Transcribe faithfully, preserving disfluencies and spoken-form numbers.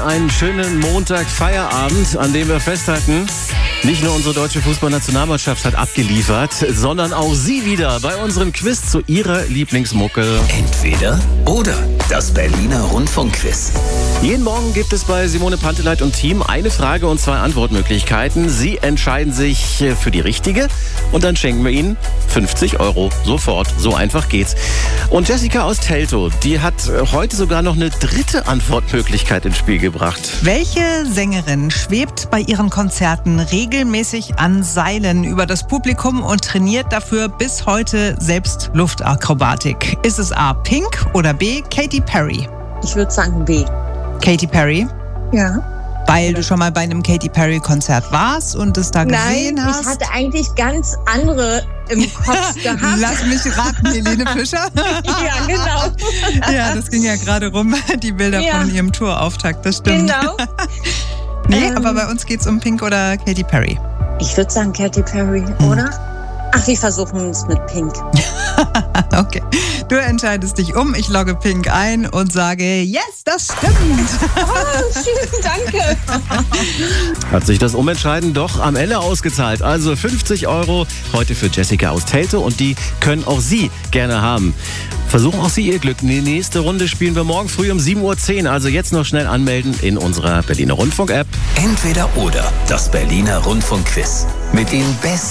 einen schönen Montag-Feierabend, an dem wir festhalten, nicht nur unsere deutsche Fußballnationalmannschaft hat abgeliefert, sondern auch Sie wieder bei unserem Quiz zu Ihrer Lieblingsmucke. Entweder oder, das Berliner Rundfunkquiz. Jeden Morgen gibt es bei Simone Panteleit und Team eine Frage und zwei Antwortmöglichkeiten. Sie entscheiden sich für die richtige und dann schenken wir Ihnen fünfzig Euro. Sofort, so einfach geht's. Und Jessica aus Teltow, die hat heute sogar noch eine dritte Antwortmöglichkeit ins Spiel gebracht. Welche Sängerin schwebt bei ihren Konzerten regelmäßig an Seilen über das Publikum und trainiert dafür bis heute selbst Luftakrobatik? Ist es A. Pink oder B. Katy Perry? Ich würde sagen B. Katy Perry? Ja. Weil du schon mal bei einem Katy Perry Konzert warst und es da gesehen Nein, hast? ich hatte eigentlich ganz andere im Kopf gehabt. Lass mich raten, Helene Fischer? Ja, genau. Ja, das ging ja gerade rum, die Bilder Ja. von ihrem Tourauftakt, das stimmt. Genau. Nee, Ähm. aber bei uns geht's um Pink oder Katy Perry. Ich würde sagen Katy Perry, oder? Ach, wir versuchen es mit Pink. Okay, du entscheidest dich um, ich logge Pink ein und sage, yes, das stimmt. Oh, schön, danke. Hat sich das Umentscheiden doch am Ende ausgezahlt. Also fünfzig Euro heute für Jessica aus Teltow und die können auch Sie gerne haben. Versuchen auch Sie Ihr Glück. Die nächste Runde spielen wir morgen früh um sieben Uhr zehn. Also jetzt noch schnell anmelden in unserer Berliner Rundfunk-App. Entweder oder, das Berliner Rundfunkquiz. Mit den besten